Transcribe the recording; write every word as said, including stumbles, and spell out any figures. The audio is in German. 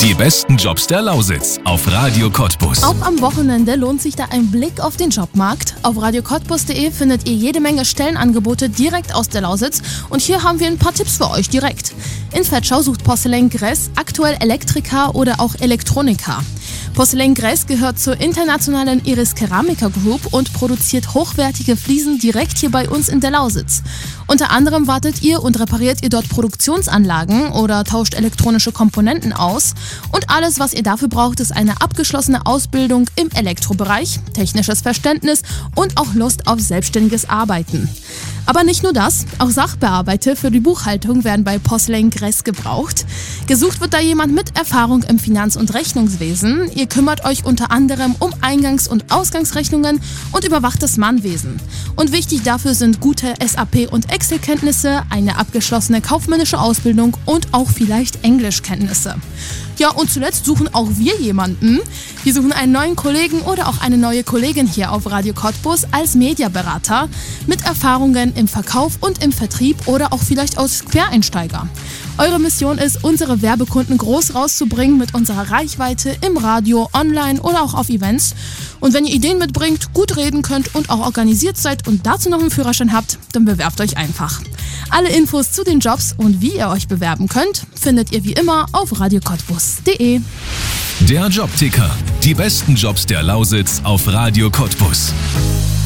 Die besten Jobs der Lausitz auf Radio Cottbus. Auch am Wochenende lohnt sich da ein Blick auf den Jobmarkt. Auf radio cottbus punkt de findet ihr jede Menge Stellenangebote direkt aus der Lausitz. Und hier haben wir ein paar Tipps für euch direkt. In Vetschau sucht Porcelain Gress aktuell Elektriker oder auch Elektroniker. Porcelain Gress gehört zur internationalen Iris Keramica Group und produziert hochwertige Fliesen direkt hier bei uns in der Lausitz. Unter anderem wartet ihr und repariert ihr dort Produktionsanlagen oder tauscht elektronische Komponenten aus. Und alles, was ihr dafür braucht, ist eine abgeschlossene Ausbildung im Elektrobereich, technisches Verständnis und auch Lust auf selbstständiges Arbeiten. Aber nicht nur das, auch Sachbearbeiter für die Buchhaltung werden bei Porcelain Gress gebraucht. Gesucht wird da jemand mit Erfahrung im Finanz- und Rechnungswesen. Ihr kümmert euch unter anderem um Eingangs- und Ausgangsrechnungen und überwacht das Mahnwesen. Und wichtig dafür sind gute S A P- und Excel-Kenntnisse, eine abgeschlossene kaufmännische Ausbildung und auch vielleicht Englischkenntnisse. Ja, und zuletzt suchen auch wir jemanden. Wir suchen einen neuen Kollegen oder auch eine neue Kollegin hier auf Radio Cottbus als Mediaberater mit Erfahrungen im Verkauf und im Vertrieb oder auch vielleicht als Quereinsteiger. Eure Mission ist, unsere Werbekunden groß rauszubringen mit unserer Reichweite im Radio, online oder auch auf Events. Und wenn ihr Ideen mitbringt, gut reden könnt und auch organisiert seid und dazu noch einen Führerschein habt, dann bewerbt euch einfach. Alle Infos zu den Jobs und wie ihr euch bewerben könnt, findet ihr wie immer auf radio cottbus punkt de. Der Jobticker. Die besten Jobs der Lausitz auf Radio Cottbus.